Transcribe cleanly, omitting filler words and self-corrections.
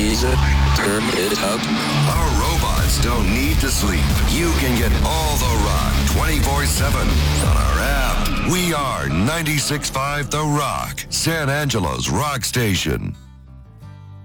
Please turn it up. Our robots don't need to sleep. You can get all the rock 24/7 on our app. We are 96.5 The Rock, San Angelo's rock station.